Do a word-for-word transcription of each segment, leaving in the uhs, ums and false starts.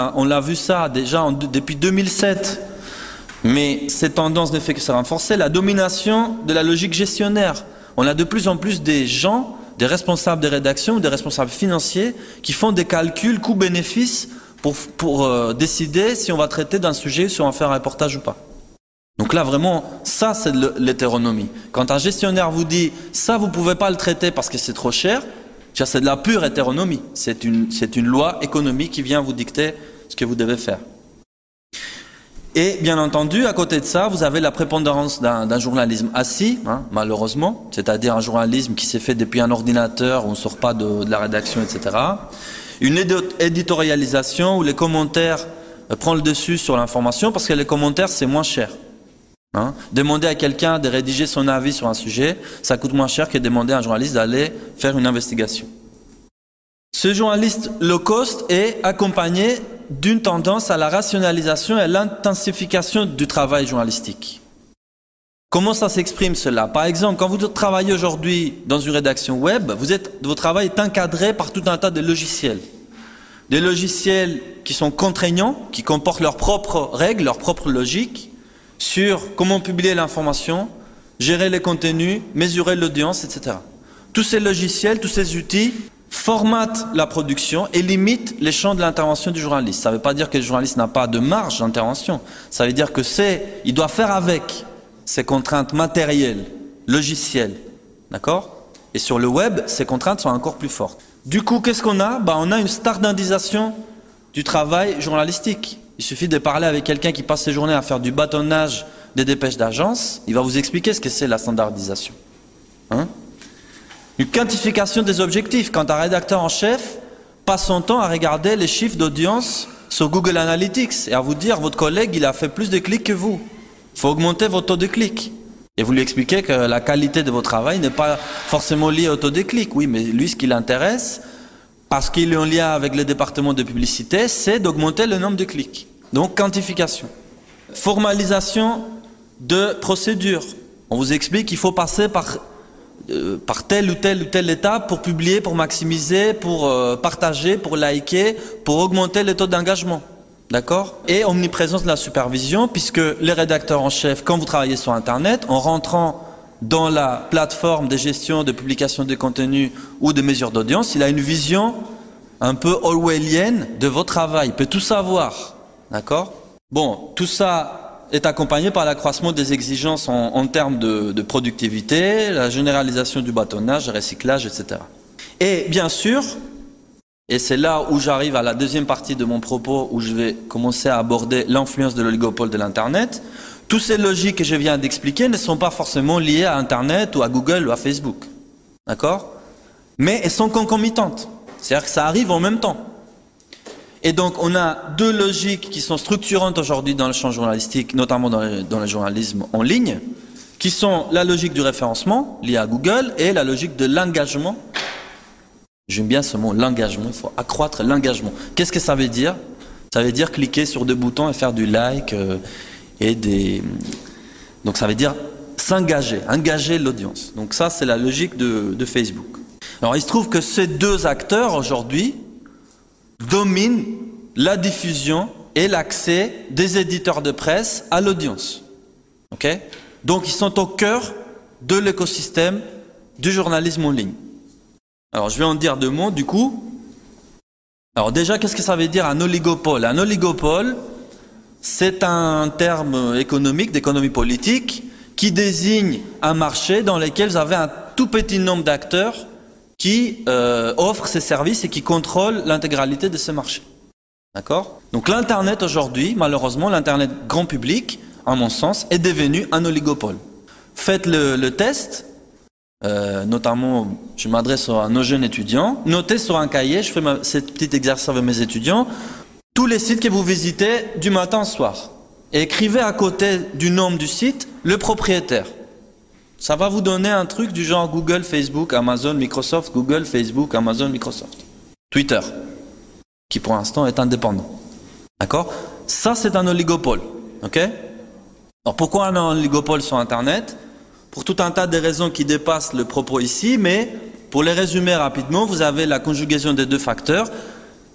On l'a vu ça déjà en, depuis deux mille sept, mais cette tendance ne fait que se renforcer, la domination de la logique gestionnaire. On a de plus en plus des gens, des responsables de rédaction, des responsables financiers qui font des calculs coûts-bénéfices pour, pour euh, décider si on va traiter d'un sujet, si on va faire un reportage ou pas. Donc là vraiment, ça c'est l'hétéronomie. Quand un gestionnaire vous dit ça vous pouvez pas le traiter parce que c'est trop cher, c'est de la pure hétéronomie. C'est une, c'est une loi économique qui vient vous dicter ce que vous devez faire. Et bien entendu, à côté de ça, vous avez la prépondérance d'un journalisme assis, hein, malheureusement, c'est-à-dire un journalisme qui s'est fait depuis un ordinateur, où on ne sort pas de, de la rédaction, et cetera. Une éditorialisation où les commentaires euh, prennent le dessus sur l'information parce que les commentaires, c'est moins cher. Hein. Demander à quelqu'un de rédiger son avis sur un sujet, ça coûte moins cher que demander à un journaliste d'aller faire une investigation. Ce journaliste low cost est accompagné d'une tendance à la rationalisation et à l'intensification du travail journalistique. Comment ça s'exprime cela? Par exemple, quand vous travaillez aujourd'hui dans une rédaction web, vous êtes, votre travail est encadré par tout un tas de logiciels. Des logiciels qui sont contraignants, qui comportent leurs propres règles, leurs propres logiques, sur comment publier l'information, gérer les contenus, mesurer l'audience, et cetera. Tous ces logiciels, tous ces outils formatent la production et limitent les champs de l'intervention du journaliste. Ça ne veut pas dire que le journaliste n'a pas de marge d'intervention. Ça veut dire que c'est, il doit faire avec ces contraintes matérielles, logicielles, d'accord? Et sur le web, ces contraintes sont encore plus fortes. Du coup, qu'est-ce qu'on a? Ben, on a une standardisation du travail journalistique. Il suffit de parler avec quelqu'un qui passe ses journées à faire du bâtonnage des dépêches d'agence, il va vous expliquer ce que c'est la standardisation. Hein? Une quantification des objectifs. Quand un rédacteur en chef passe son temps à regarder les chiffres d'audience sur Google Analytics et à vous dire votre collègue il a fait plus de clics que vous. Il faut augmenter votre taux de clics. Et vous lui expliquez que la qualité de votre travail n'est pas forcément liée au taux de clics. Oui, mais lui ce qui l'intéresse, parce qu'il est en lien avec le département de publicité, c'est d'augmenter le nombre de clics. Donc quantification. Formalisation de procédures. On vous explique qu'il faut passer par Euh, par telle ou telle ou telle étape pour publier, pour maximiser, pour euh, partager, pour liker, pour augmenter le taux d'engagement. D'accord? Et omniprésence de la supervision, puisque les rédacteurs en chef, quand vous travaillez sur Internet, en rentrant dans la plateforme de gestion de publication de contenu ou de mesure d'audience, il a une vision un peu orwellienne de votre travail. Il peut tout savoir. D'accord? Bon, tout ça est accompagné par l'accroissement des exigences en, en termes de, de productivité, la généralisation du bâtonnage, le recyclage, et cetera. Et bien sûr, et c'est là où j'arrive à la deuxième partie de mon propos, où je vais commencer à aborder l'influence de l'oligopole de l'Internet, toutes ces logiques que je viens d'expliquer ne sont pas forcément liées à Internet ou à Google ou à Facebook. D'accord? Mais elles sont concomitantes. C'est-à-dire que ça arrive en même temps. Et donc, on a deux logiques qui sont structurantes aujourd'hui dans le champ journalistique, notamment dans le, dans le journalisme en ligne, qui sont la logique du référencement, liée à Google, et la logique de l'engagement. J'aime bien ce mot, l'engagement. Il faut accroître l'engagement. Qu'est-ce que ça veut dire? Ça veut dire cliquer sur deux boutons et faire du like euh, et des... Donc, ça veut dire s'engager, engager l'audience. Donc, ça, c'est la logique de, de Facebook. Alors, il se trouve que ces deux acteurs, aujourd'hui, domine la diffusion et l'accès des éditeurs de presse à l'audience. Okay? Donc ils sont au cœur de l'écosystème du journalisme en ligne. Alors je vais en dire deux mots du coup. Alors déjà, qu'est-ce que ça veut dire un oligopole? Un oligopole, c'est un terme économique, d'économie politique, qui désigne un marché dans lequel vous avez un tout petit nombre d'acteurs qui euh, offre ces services et qui contrôle l'intégralité de ce marché. D'accord? Donc l'Internet aujourd'hui, malheureusement, l'Internet grand public, à mon sens, est devenu un oligopole. Faites le, le test, euh, notamment, je m'adresse à nos jeunes étudiants, notez sur un cahier, je fais ma, ce petit exercice avec mes étudiants, tous les sites que vous visitez du matin au soir. Et écrivez à côté du nom du site, le propriétaire. Ça va vous donner un truc du genre Google, Facebook, Amazon, Microsoft, Google, Facebook, Amazon, Microsoft. Twitter, qui pour l'instant est indépendant. D'accord? Ça, c'est un oligopole. Ok? Alors pourquoi on a un oligopole sur Internet? Pour tout un tas de raisons qui dépassent le propos ici, mais pour les résumer rapidement, vous avez la conjugaison des deux facteurs.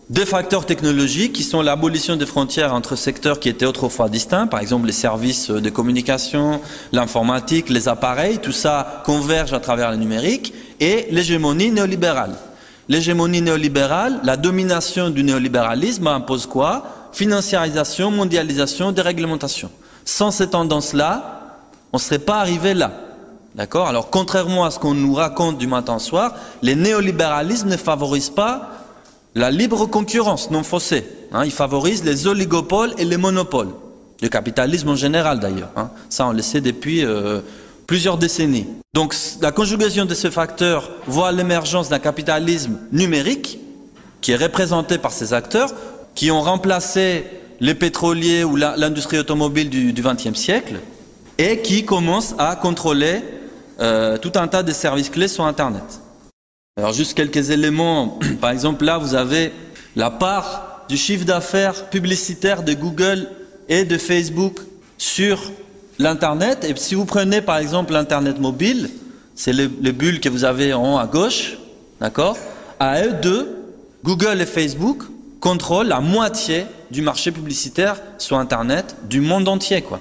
Des facteurs technologiques qui sont l'abolition des frontières entre secteurs qui étaient autrefois distincts, par exemple les services de communication, l'informatique, les appareils, tout ça converge à travers le numérique, et l'hégémonie néolibérale. L'hégémonie néolibérale, la domination du néolibéralisme impose quoi? Financiarisation, mondialisation, déréglementation. Sans ces tendances-là, on ne serait pas arrivé là. D'accord? Alors, contrairement à ce qu'on nous raconte du matin au soir, les néolibéralismes ne favorisent pas la libre concurrence non faussée. Hein, ils favorisent les oligopoles et les monopoles. Le capitalisme en général, d'ailleurs. Hein. Ça, on le sait depuis euh, plusieurs décennies. Donc, la conjugaison de ces facteurs voit l'émergence d'un capitalisme numérique qui est représenté par ces acteurs qui ont remplacé les pétroliers ou l'industrie automobile du vingtième siècle et qui commencent à contrôler euh, tout un tas de services clés sur Internet. Alors juste quelques éléments, par exemple là vous avez la part du chiffre d'affaires publicitaire de Google et de Facebook sur l'Internet. Et si vous prenez par exemple l'Internet mobile, c'est les, les bulles que vous avez en haut à gauche, d'accord? À eux deux, Google et Facebook contrôlent la moitié du marché publicitaire sur Internet du monde entier, quoi.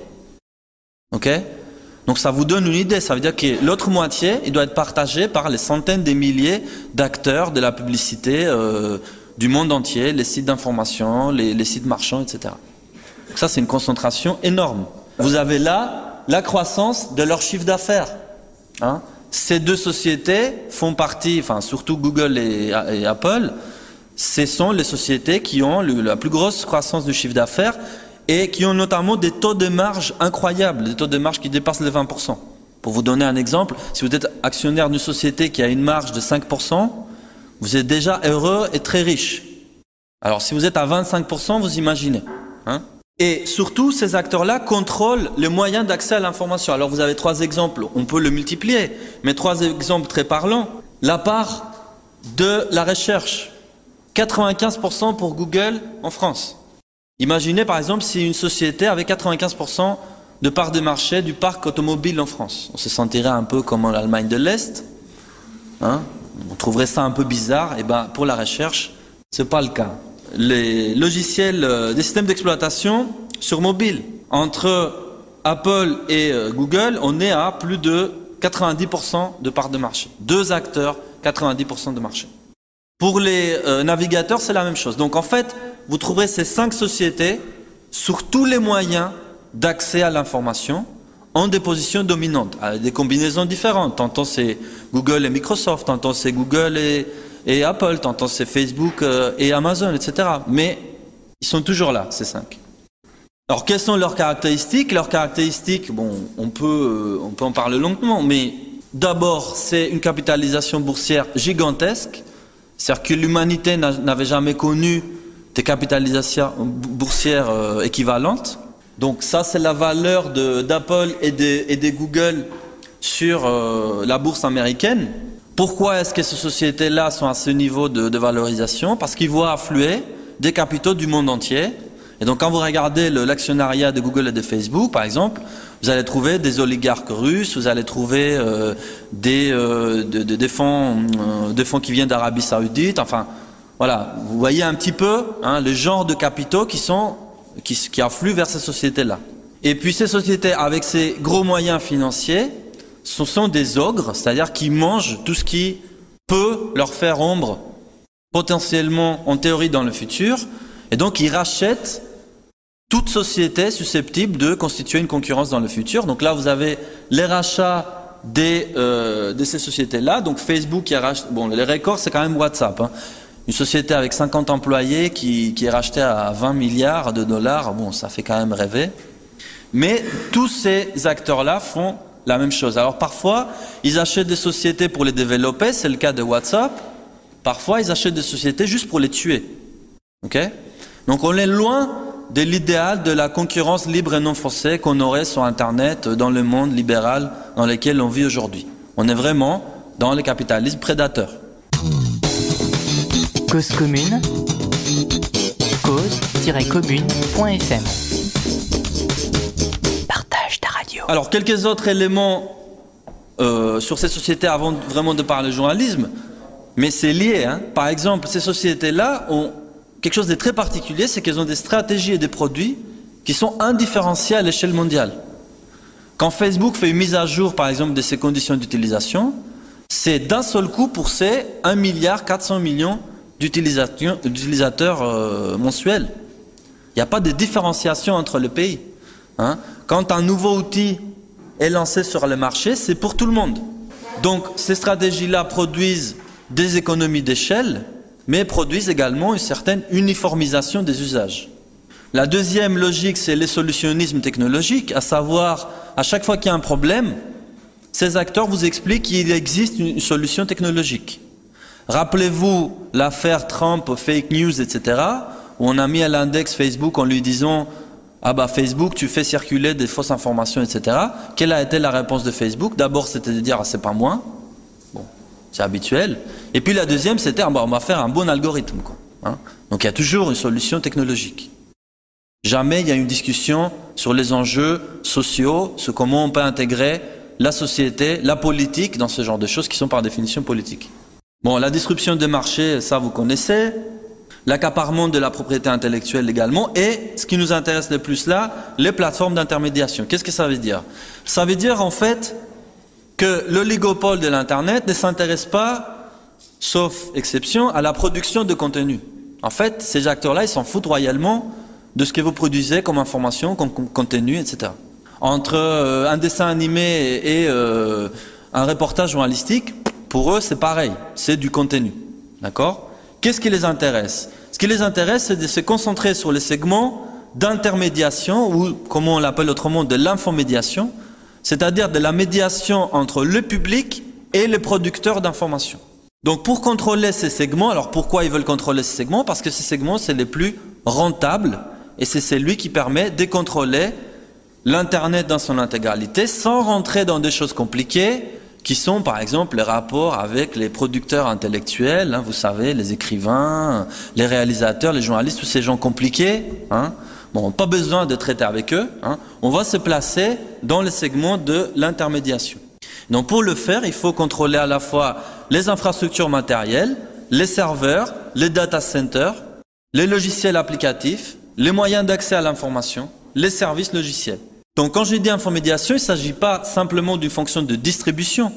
Ok? Donc ça vous donne une idée, ça veut dire que l'autre moitié, il doit être partagé par les centaines de milliers d'acteurs de la publicité euh, du monde entier, les sites d'information, les, les sites marchands, et cetera. Donc ça c'est une concentration énorme. Vous avez là la croissance de leur chiffre d'affaires. Hein. Ces deux sociétés font partie, enfin surtout Google et, et Apple, ce sont les sociétés qui ont le, la plus grosse croissance du chiffre d'affaires et qui ont notamment des taux de marge incroyables, des taux de marge qui dépassent les vingt pour cent. Pour vous donner un exemple, si vous êtes actionnaire d'une société qui a une marge de cinq pour cent, vous êtes déjà heureux et très riche. Alors si vous êtes à vingt-cinq pour cent, vous imaginez. Hein? Et surtout, ces acteurs-là contrôlent les moyens d'accès à l'information. Alors vous avez trois exemples, on peut le multiplier, mais trois exemples très parlants. La part de la recherche, quatre-vingt-quinze pour cent pour Google en France. Imaginez par exemple si une société avait quatre-vingt-quinze pour cent de part de marché du parc automobile en France. On se sentirait un peu comme en Allemagne de l'Est. Hein? On trouverait ça un peu bizarre. Et ben pour la recherche, c'est pas le cas. Les logiciels, euh, des systèmes d'exploitation sur mobile, entre Apple et euh, Google, on est à plus de quatre-vingt-dix pour cent de part de marché. Deux acteurs, quatre-vingt-dix pour cent de marché. Pour les euh, navigateurs, c'est la même chose. Donc en fait, vous trouverez ces cinq sociétés sur tous les moyens d'accès à l'information en des positions dominantes, avec des combinaisons différentes. Tantôt c'est Google et Microsoft, tantôt c'est Google et, et Apple, tantôt c'est Facebook euh, et Amazon, et cetera. Mais ils sont toujours là, ces cinq. Alors quelles sont leurs caractéristiques? Leurs caractéristiques, bon, on peut, euh, on peut en parler longuement, mais d'abord c'est une capitalisation boursière gigantesque. C'est-à-dire que l'humanité n'avait jamais connu des capitalisations boursières euh, équivalentes. Donc ça, c'est la valeur d'Apple et de, et de Google sur euh, la bourse américaine. Pourquoi est-ce que ces sociétés-là sont à ce niveau de, de valorisation? Parce qu'ils voient affluer des capitaux du monde entier. Et donc quand vous regardez l'actionnariat de Google et de Facebook, par exemple, vous allez trouver des oligarques russes, vous allez trouver euh, des, euh, de, de, des, fonds, euh, des fonds qui viennent d'Arabie Saoudite. Enfin, voilà, vous voyez un petit peu hein, le genre de capitaux qui, sont, qui, qui affluent vers ces sociétés-là. Et puis ces sociétés, avec ces gros moyens financiers, ce sont des ogres, c'est-à-dire qu'ils mangent tout ce qui peut leur faire ombre potentiellement en théorie dans le futur. Et donc ils rachètent toute société susceptible de constituer une concurrence dans le futur. Donc là, vous avez les rachats des, euh, de ces sociétés-là. Donc Facebook qui a racheté... Bon, les records, c'est quand même WhatsApp. Hein. Une société avec cinquante employés qui, qui est rachetée à vingt milliards de dollars. Bon, ça fait quand même rêver. Mais tous ces acteurs-là font la même chose. Alors parfois, ils achètent des sociétés pour les développer. C'est le cas de WhatsApp. Parfois, ils achètent des sociétés juste pour les tuer. Ok ? Donc on est loin de l'idéal de la concurrence libre et non faussée qu'on aurait sur Internet dans le monde libéral dans lequel on vit aujourd'hui. On est vraiment dans le capitalisme prédateur. Cause commune, cause tiret commune point f m. Partage ta radio. Alors quelques autres éléments euh, sur ces sociétés avant vraiment de parler journalisme, mais c'est lié. Hein. Par exemple, ces sociétés-là ont quelque chose de très particulier, c'est qu'elles ont des stratégies et des produits qui sont indifférenciés à l'échelle mondiale. Quand Facebook fait une mise à jour, par exemple, de ses conditions d'utilisation, c'est d'un seul coup pour ses un milliard quatre cents millions d'utilisateurs euh, mensuels. Il n'y a pas de différenciation entre les pays. Hein. Quand un nouveau outil est lancé sur le marché, c'est pour tout le monde. Donc ces stratégies-là produisent des économies d'échelle, mais produisent également une certaine uniformisation des usages. La deuxième logique, c'est le solutionnisme technologique, à savoir, à chaque fois qu'il y a un problème, ces acteurs vous expliquent qu'il existe une solution technologique. Rappelez-vous l'affaire Trump, fake news, et cetera, où on a mis à l'index Facebook en lui disant « Ah bah Facebook, tu fais circuler des fausses informations, et cetera » Quelle a été la réponse de Facebook? D'abord, c'était de dire ah, « c'est pas moi ». Bon, c'est habituel. Et puis la deuxième, c'était ah, bah, « on va faire un bon algorithme ». Quoi, hein. Donc il y a toujours une solution technologique. Jamais il y a une discussion sur les enjeux sociaux, sur comment on peut intégrer la société, la politique dans ce genre de choses qui sont par définition politiques. Bon, la disruption des marchés, ça vous connaissez. L'accaparement de la propriété intellectuelle également. Et ce qui nous intéresse le plus là, les plateformes d'intermédiation. Qu'est-ce que ça veut dire? Ça veut dire en fait que l'oligopole de l'Internet ne s'intéresse pas, sauf exception, à la production de contenu. En fait, ces acteurs-là, ils s'en foutent royalement de ce que vous produisez comme information, comme contenu, et cetera. Entre euh, un dessin animé et, et euh, un reportage journalistique, pour eux, c'est pareil, c'est du contenu. D'accord? Qu'est-ce qui les intéresse? Ce qui les intéresse, c'est de se concentrer sur les segments d'intermédiation, ou comme on l'appelle autrement, de l'infomédiation, c'est-à-dire de la médiation entre le public et les producteurs d'informations. Donc pour contrôler ces segments, alors pourquoi ils veulent contrôler ces segments? Parce que ces segments, c'est les plus rentables, et c'est celui qui permet de contrôler l'Internet dans son intégralité sans rentrer dans des choses compliquées qui sont par exemple les rapports avec les producteurs intellectuels, hein, vous savez, les écrivains, les réalisateurs, les journalistes, tous ces gens compliqués. Hein. Bon, pas besoin de traiter avec eux. Hein. On va se placer dans le segment de l'intermédiation. Donc pour le faire, il faut contrôler à la fois les infrastructures matérielles, les serveurs, les data centers, les logiciels applicatifs, les moyens d'accès à l'information, les services logiciels. Donc quand je dis infomédiation, il ne s'agit pas simplement d'une fonction de distribution.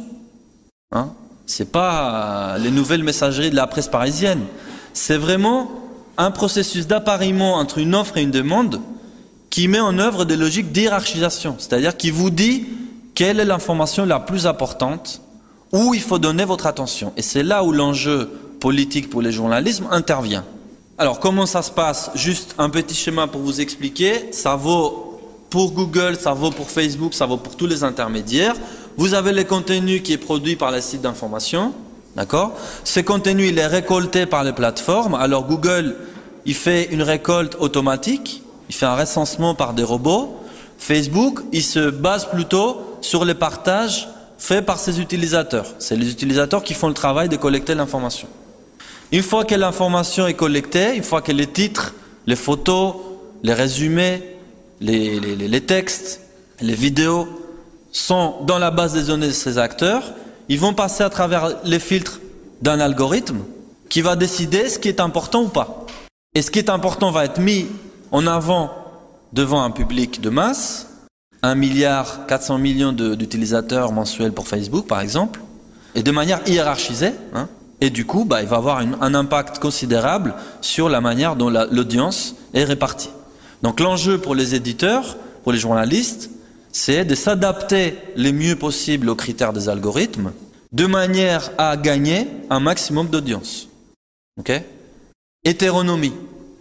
Hein, ce n'est pas les nouvelles messageries de la presse parisienne. C'est vraiment un processus d'appariement entre une offre et une demande qui met en œuvre des logiques d'hierarchisation. C'est-à-dire qui vous dit quelle est l'information la plus importante, où il faut donner votre attention. Et c'est là où l'enjeu politique pour les journalismes intervient. Alors comment ça se passe? Juste un petit schéma pour vous expliquer. Ça vaut pour Google, ça vaut pour Facebook, ça vaut pour tous les intermédiaires. Vous avez le contenu qui est produit par les sites d'information. D'accord? Ce contenu, il est récolté par les plateformes. Alors Google, il fait une récolte automatique. Il fait un recensement par des robots. Facebook, il se base plutôt sur les partages faits par ses utilisateurs. C'est les utilisateurs qui font le travail de collecter l'information. Une fois que l'information est collectée, une fois que les titres, les photos, les résumés, les, les, les textes, les vidéos sont dans la base des données de ces acteurs, ils vont passer à travers les filtres d'un algorithme qui va décider ce qui est important ou pas. Et ce qui est important va être mis en avant devant un public de masse, un milliard quatre cents millions d'utilisateurs mensuels pour Facebook par exemple, et de manière hiérarchisée, hein. Et du coup, bah, il va avoir une, un impact considérable sur la manière dont l'audience est répartie. Donc l'enjeu pour les éditeurs, pour les journalistes, c'est de s'adapter le mieux possible aux critères des algorithmes, de manière à gagner un maximum d'audience. Okay? Hétéronomie.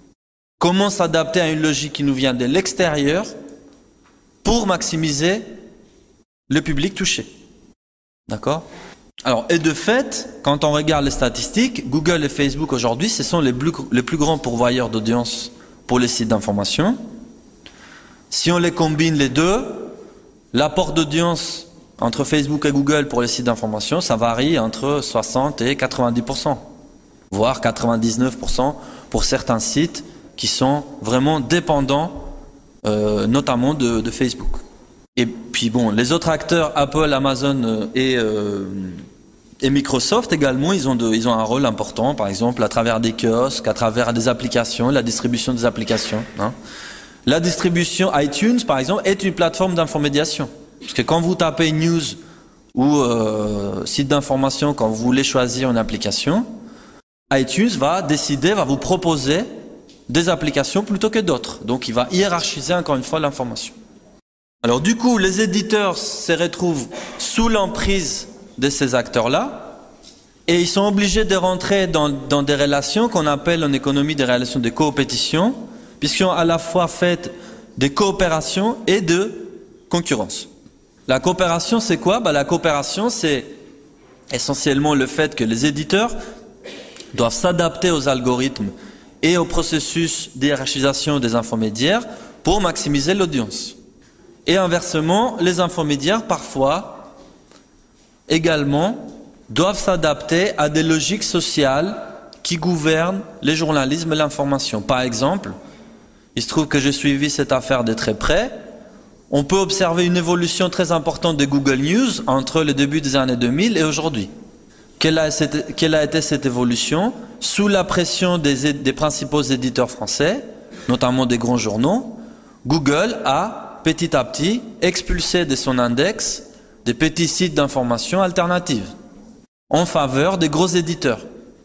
Comment s'adapter à une logique qui nous vient de l'extérieur pour maximiser le public touché. D'accord ? Alors, et de fait, quand on regarde les statistiques, Google et Facebook aujourd'hui, ce sont les plus, les plus grands pourvoyeurs d'audience pour les sites d'information. Si on les combine les deux, l'apport d'audience entre Facebook et Google pour les sites d'information, ça varie entre soixante et quatre-vingt-dix pour cent, voire quatre-vingt-dix-neuf pour cent pour certains sites qui sont vraiment dépendants, euh, notamment de, de Facebook. Et puis bon, les autres acteurs, Apple, Amazon et, euh, Et Microsoft également, ils ont, de, ils ont un rôle important, par exemple, à travers des kiosques, à travers des applications, la distribution des applications. Hein. La distribution iTunes, par exemple, est une plateforme d'infomédiation. Parce que quand vous tapez news ou euh, site d'information, quand vous voulez choisir une application, iTunes va décider, va vous proposer des applications plutôt que d'autres. Donc il va hiérarchiser encore une fois l'information. Alors du coup, les éditeurs se retrouvent sous l'emprise de ces acteurs-là et ils sont obligés de rentrer dans, dans des relations qu'on appelle en économie des relations de coopétition, puisqu'ils ont à la fois fait des coopérations et de concurrence. La coopération, c'est quoi? Bah, la coopération, c'est essentiellement le fait que les éditeurs doivent s'adapter aux algorithmes et au processus d'hiérarchisation des infomédiaires pour maximiser l'audience. Et inversement, les infomédiaires, parfois, également, doivent s'adapter à des logiques sociales qui gouvernent les journalismes et l'information. Par exemple, il se trouve que j'ai suivi cette affaire de très près. On peut observer une évolution très importante de Google News entre le début des années deux mille et aujourd'hui. Quelle a, cette, quelle a été cette évolution? Sous la pression des, des principaux éditeurs français, notamment des grands journaux, Google a petit à petit expulsé de son index des petits sites d'information alternatives en faveur des gros éditeurs.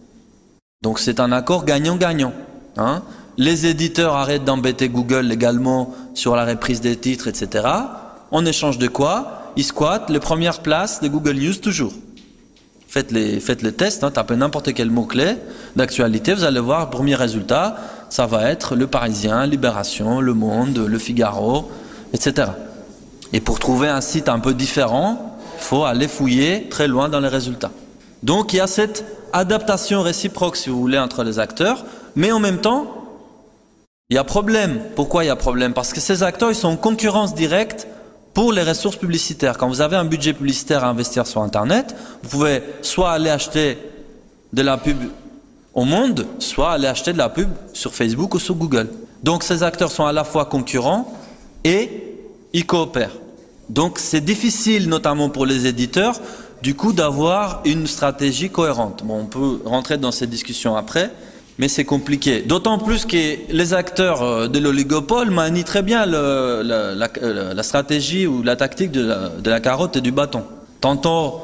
Donc c'est un accord gagnant-gagnant. Hein? Les éditeurs arrêtent d'embêter Google également sur la reprise des titres, et cetera. En échange de quoi? Ils squattent les premières places de Google News toujours. Faites les, faites les tests, hein, tapez n'importe quel mot-clé d'actualité, vous allez voir, premier résultat, ça va être Le Parisien, Libération, Le Monde, Le Figaro, et cetera. Et pour trouver un site un peu différent, il faut aller fouiller très loin dans les résultats. Donc il y a cette adaptation réciproque, si vous voulez, entre les acteurs, mais en même temps, il y a problème. Pourquoi il y a problème? Parce que ces acteurs, ils sont en concurrence directe pour les ressources publicitaires. Quand vous avez un budget publicitaire à investir sur Internet, vous pouvez soit aller acheter de la pub au Monde, soit aller acheter de la pub sur Facebook ou sur Google. Donc ces acteurs sont à la fois concurrents et ils coopèrent. Donc c'est difficile, notamment pour les éditeurs, du coup d'avoir une stratégie cohérente. Bon, on peut rentrer dans ces discussions après, mais c'est compliqué. D'autant plus que les acteurs de l'oligopole manient très bien le, la, la, la stratégie ou la tactique de la, de la carotte et du bâton. Tantôt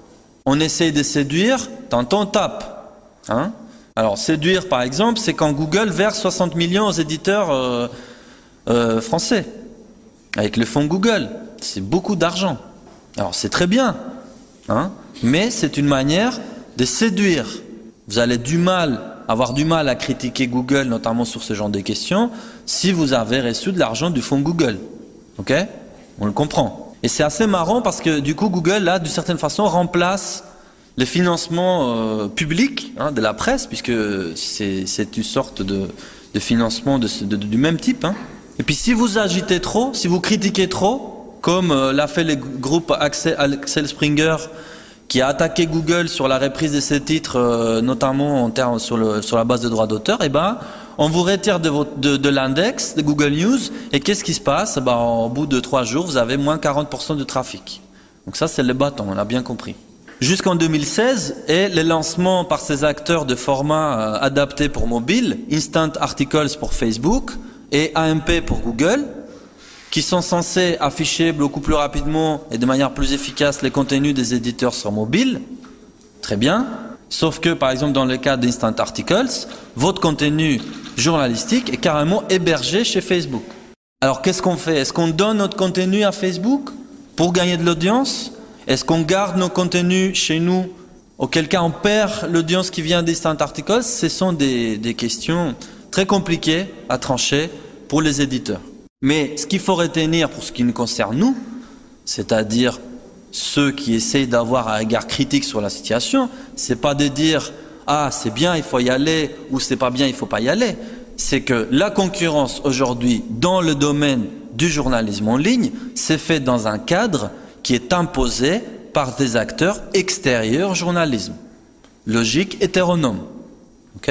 on essaye de séduire, tantôt on tape. Hein? Alors séduire par exemple, c'est quand Google verse soixante millions aux éditeurs euh, euh, français, avec le fonds Google. C'est beaucoup d'argent. Alors c'est très bien, hein? Mais c'est une manière de séduire. Vous allez du mal, avoir du mal à critiquer Google, notamment sur ce genre de questions, si vous avez reçu de l'argent du fonds Google. Ok? On le comprend. Et c'est assez marrant parce que du coup Google, là, d'une certaine façon, remplace les financements euh, publics, hein, de la presse, puisque c'est, c'est une sorte de, de financement de, de, de, du même type. Hein. Et puis si vous agitez trop, si vous critiquez trop, comme euh, l'a fait le groupe Axel, Axel Springer, qui a attaqué Google sur la reprise de ses titres, euh, notamment en termes sur, le, sur la base de droits d'auteur, et ben, on vous retire de, votre, de, de l'index de Google News, et qu'est-ce qui se passe? Ben, au bout de trois jours, vous avez moins quarante pour cent de trafic. Donc ça, c'est le bâton, on a bien compris. Jusqu'en deux mille seize, et le lancement par ces acteurs de formats euh, adaptés pour mobile, Instant Articles pour Facebook et A M P pour Google, qui sont censés afficher beaucoup plus rapidement et de manière plus efficace les contenus des éditeurs sur mobile. Très bien. Sauf que, par exemple, dans le cas d'Instant Articles, votre contenu journalistique est carrément hébergé chez Facebook. Alors, qu'est-ce qu'on fait? Est-ce qu'on donne notre contenu à Facebook pour gagner de l'audience? Est-ce qu'on garde nos contenus chez nous? Auquel cas, on perd l'audience qui vient d'Instant Articles? Ce sont des, des questions très compliquées à trancher pour les éditeurs. Mais ce qu'il faut retenir pour ce qui nous concerne nous, c'est-à-dire ceux qui essayent d'avoir un regard critique sur la situation, c'est pas de dire « Ah, c'est bien, il faut y aller » ou « C'est pas bien, il faut pas y aller ». C'est que la concurrence aujourd'hui dans le domaine du journalisme en ligne s'est faite dans un cadre qui est imposé par des acteurs extérieurs au journalisme. Logique hétéronome. Ok?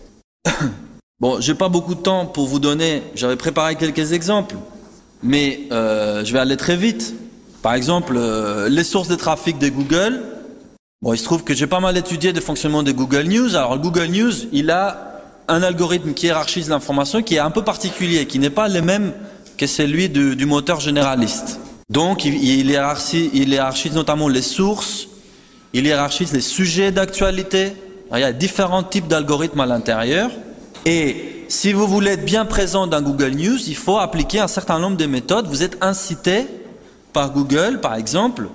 Bon, j'ai pas beaucoup de temps pour vous donner, j'avais préparé quelques exemples, mais euh, je vais aller très vite. Par exemple, euh, les sources de trafic de Google, Bon, il se trouve que j'ai pas mal étudié le fonctionnement de Google News. Alors, Google News, il a un algorithme qui hiérarchise l'information qui est un peu particulier, qui n'est pas le même que celui du, du moteur généraliste. Donc, il, il, hiérarchise, il hiérarchise notamment les sources, il hiérarchise les sujets d'actualité. Il y a différents types d'algorithmes à l'intérieur. Et si vous voulez être bien présent dans Google News, il faut appliquer un certain nombre de méthodes. Vous êtes incité par Google, par exemple,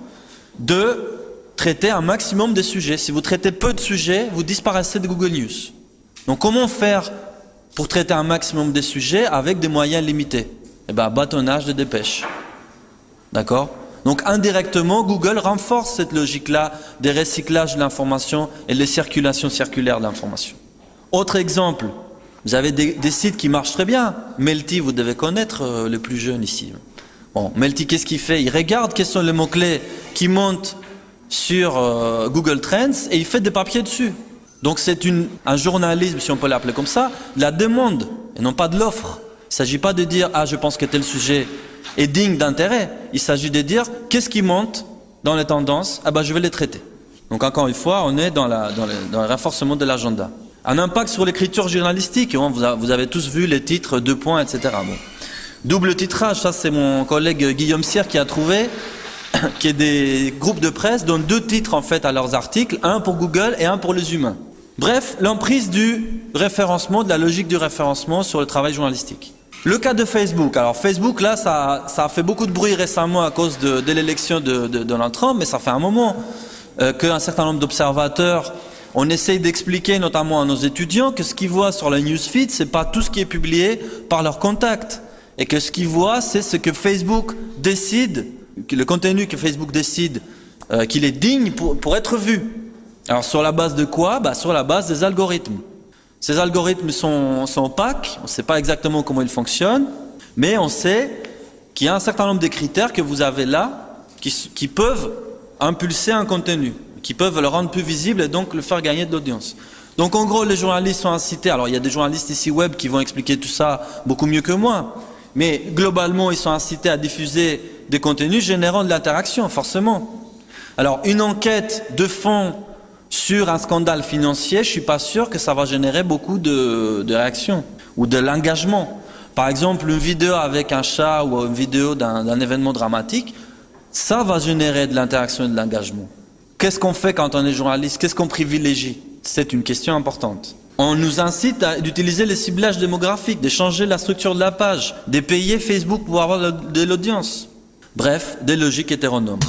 de traiter un maximum de sujets. Si vous traitez peu de sujets, vous disparaissez de Google News. Donc comment faire pour traiter un maximum de sujets avec des moyens limités? Eh bien, bâtonnage de dépêche. D'accord? Donc indirectement, Google renforce cette logique-là des recyclages de l'information et les circulations circulaires de l'information. Autre exemple, vous avez des, des sites qui marchent très bien. Melty, vous devez connaître euh, les plus jeunes ici. Bon, Melty, qu'est-ce qu'il fait? Il regarde quels sont les mots-clés qui montent sur euh, Google Trends et il fait des papiers dessus. Donc c'est une, un journalisme, si on peut l'appeler comme ça, de la demande et non pas de l'offre. Il ne s'agit pas de dire « Ah, je pense que tel sujet est digne d'intérêt ». Il s'agit de dire « Qu'est-ce qui monte dans les tendances? Ah ben je vais les traiter ». Donc encore une fois, on est dans, la, dans, le, dans le renforcement de l'agenda. Un impact sur l'écriture journalistique, hein, vous, a, vous avez tous vu les titres, deux points, et cetera. Bon. Double titrage, ça c'est mon collègue Guillaume Cyr qui a trouvé. Qui est des groupes de presse donnent deux titres en fait à leurs articles, un pour Google et un pour les humains. Bref, l'emprise du référencement, de la logique du référencement sur le travail journalistique. Le cas de Facebook. Alors Facebook, là, ça, ça a fait beaucoup de bruit récemment à cause de, de l'élection de, de Donald Trump, mais ça fait un moment euh, qu'un certain nombre d'observateurs, on essaye d'expliquer notamment à nos étudiants que ce qu'ils voient sur la newsfeed, c'est pas tout ce qui est publié par leurs contacts, et que ce qu'ils voient, c'est ce que Facebook décide, le contenu que Facebook décide euh, qu'il est digne pour, pour être vu. Alors sur la base de quoi? Bah, sur la base des algorithmes. Ces algorithmes sont, sont opaques, on ne sait pas exactement comment ils fonctionnent, mais on sait qu'il y a un certain nombre de critères que vous avez là qui, qui peuvent impulser un contenu, qui peuvent le rendre plus visible et donc le faire gagner de l'audience. Donc en gros, les journalistes sont incités, alors il y a des journalistes ici web qui vont expliquer tout ça beaucoup mieux que moi, mais globalement ils sont incités à diffuser des contenus générant de l'interaction, forcément. Alors une enquête de fond sur un scandale financier, je suis pas sûr que ça va générer beaucoup de, de réactions ou de l'engagement. Par exemple, une vidéo avec un chat ou une vidéo d'un, d'un événement dramatique, ça va générer de l'interaction et de l'engagement. Qu'est-ce qu'on fait quand on est journaliste? Qu'est-ce qu'on privilégie? C'est une question importante. On nous incite à d'utiliser les ciblages démographiques, de changer la structure de la page, de payer Facebook pour avoir de l'audience. Bref, des logiques hétéronomes.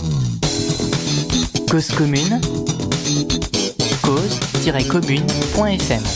Cause commune, cause tiret commune point f m.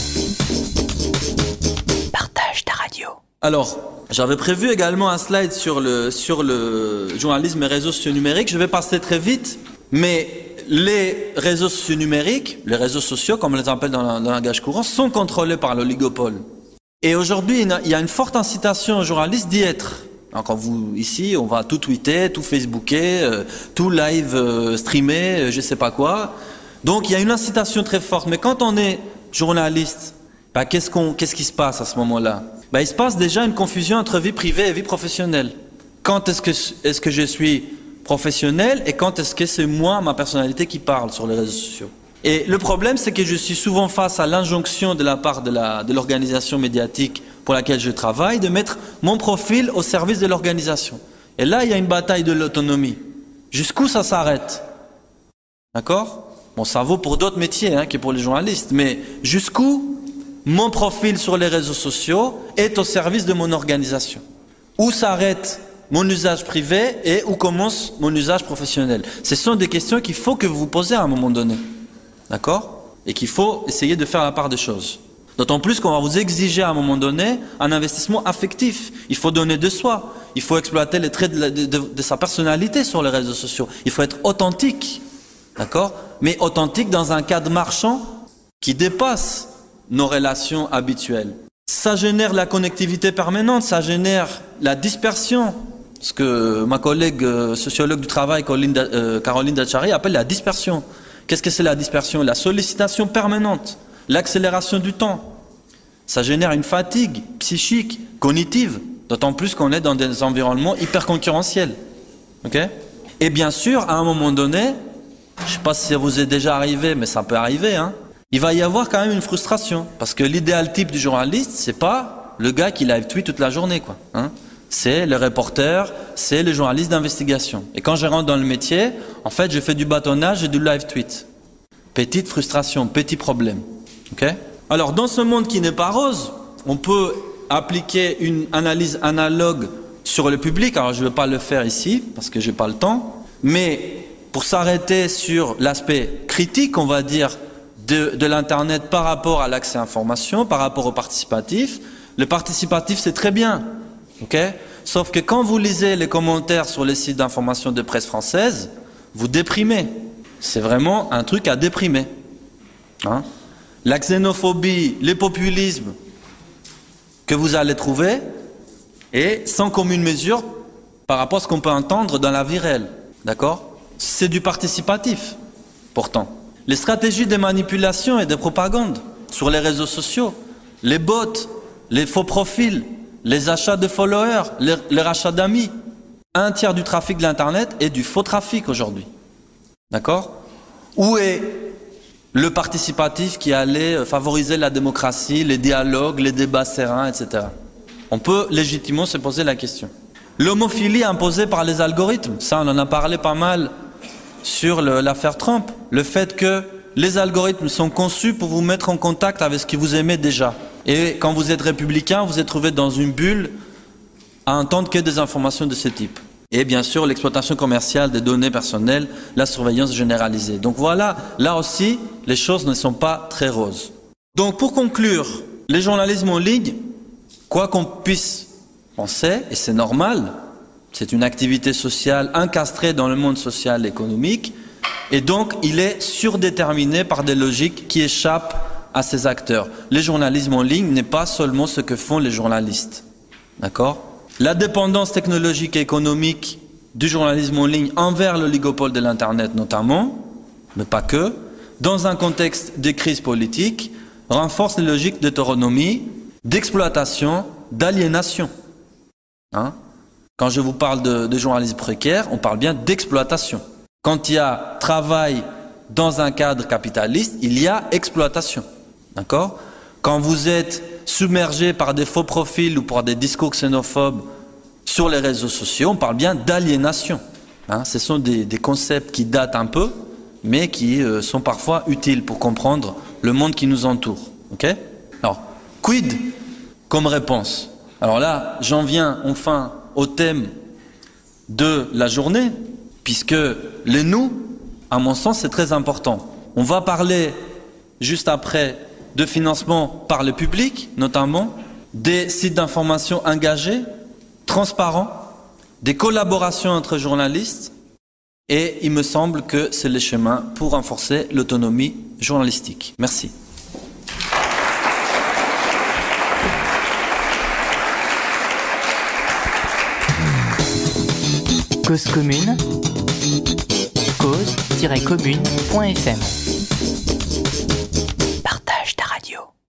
Partage ta radio. Alors, j'avais prévu également un slide sur le, sur le journalisme et réseaux sociaux numériques. Je vais passer très vite, mais les réseaux sociaux numériques, les réseaux sociaux, comme on les appelle dans le langage courant, sont contrôlés par l'oligopole. Et aujourd'hui, il y a une forte incitation aux journalistes d'y être. Alors quand vous, ici, on va tout tweeter, tout facebooker, euh, tout live euh, streamer, euh, je sais pas quoi. Donc il y a une incitation très forte. Mais quand on est journaliste, bah, qu'est-ce qu'on, qu'est-ce qui se passe à ce moment-là? Bah, il se passe déjà une confusion entre vie privée et vie professionnelle. Quand est-ce que, est-ce que je suis professionnel et quand est-ce que c'est moi, ma personnalité, qui parle sur les réseaux sociaux? Et le problème, c'est que je suis souvent face à l'injonction de la part de, la, de l'organisation médiatique pour laquelle je travaille, de mettre mon profil au service de l'organisation. Et là, il y a une bataille de l'autonomie. Jusqu'où ça s'arrête? D'accord? Bon, ça vaut pour d'autres métiers hein, que pour les journalistes, mais jusqu'où mon profil sur les réseaux sociaux est au service de mon organisation? Où s'arrête mon usage privé et où commence mon usage professionnel? Ce sont des questions qu'il faut que vous vous posez à un moment donné. D'accord? Et qu'il faut essayer de faire la part des choses. D'autant plus qu'on va vous exiger à un moment donné un investissement affectif. Il faut donner de soi. Il faut exploiter les traits de, la, de, de, de sa personnalité sur les réseaux sociaux. Il faut être authentique. D'accord? Mais authentique dans un cadre marchand qui dépasse nos relations habituelles. Ça génère la connectivité permanente, ça génère la dispersion. Ce que ma collègue euh, sociologue du travail, Caroline, euh, Caroline Dachary, appelle la dispersion. Qu'est-ce que c'est la dispersion? La sollicitation permanente, l'accélération du temps. Ça génère une fatigue psychique, cognitive, d'autant plus qu'on est dans des environnements hyper concurrentiels. Okay? Et bien sûr, à un moment donné, je sais pas si ça vous est déjà arrivé, mais ça peut arriver, hein. Il va y avoir quand même une frustration. Parce que l'idéal type du journaliste, c'est pas le gars qui live tweet toute la journée, quoi. Hein. C'est le reporter, c'est le journaliste d'investigation. Et quand je rentre dans le métier, en fait, je fais du bâtonnage et du live tweet. Petite frustration, petit problème. Ok ? Alors, dans ce monde qui n'est pas rose, on peut appliquer une analyse analogue sur le public. Alors, je ne vais pas le faire ici, parce que je n'ai pas le temps. Mais pour s'arrêter sur l'aspect critique, on va dire, de, de l'Internet par rapport à l'accès à l'information, par rapport au participatif, le participatif, c'est très bien. Okay? Sauf que quand vous lisez les commentaires sur les sites d'information de presse française, vous déprimez. C'est vraiment un truc à déprimer. Hein? La xénophobie, les populismes que vous allez trouver est sans commune mesure par rapport à ce qu'on peut entendre dans la vie réelle. D'accord? C'est du participatif, pourtant. Les stratégies de manipulation et de propagande sur les réseaux sociaux, les bots, les faux profils, les achats de followers, les, les rachats d'amis. Un tiers du trafic de l'Internet est du faux trafic aujourd'hui. D'accord? Où est le participatif qui allait favoriser la démocratie, les dialogues, les débats sereins, et cetera. On peut légitimement se poser la question. L'homophilie imposée par les algorithmes, ça on en a parlé pas mal sur le, l'affaire Trump. Le fait que les algorithmes sont conçus pour vous mettre en contact avec ce que vous aimez déjà. Et quand vous êtes républicain, vous êtes trouvé dans une bulle à entendre que des informations de ce type. Et bien sûr, l'exploitation commerciale des données personnelles, la surveillance généralisée. Donc voilà, là aussi, les choses ne sont pas très roses. Donc pour conclure, les journalismes en ligne, quoi qu'on puisse penser, et c'est normal, c'est une activité sociale incastrée dans le monde social et économique, et donc il est surdéterminé par des logiques qui échappent à ces acteurs. Le journalisme en ligne n'est pas seulement ce que font les journalistes. D'accord ? La dépendance technologique et économique du journalisme en ligne envers l'oligopole de l'Internet notamment, mais pas que, dans un contexte de crise politique, renforce les logiques d'autonomie, d'exploitation, d'aliénation. Hein? Quand je vous parle de, de journalisme précaire, on parle bien d'exploitation. Quand il y a travail dans un cadre capitaliste, il y a exploitation. D'accord ? Quand vous êtes submergé par des faux profils ou par des discours xénophobes sur les réseaux sociaux, on parle bien d'aliénation. Hein, ce sont des, des concepts qui datent un peu, mais qui euh, sont parfois utiles pour comprendre le monde qui nous entoure. Okay ? Alors, quid comme réponse ? Alors là, j'en viens enfin au thème de la journée, puisque le nous, à mon sens, c'est très important. On va parler juste après de financement par le public, notamment, des sites d'information engagés, transparents, des collaborations entre journalistes, et il me semble que c'est le chemin pour renforcer l'autonomie journalistique. Merci. Cause commune, cause tiret commune point f m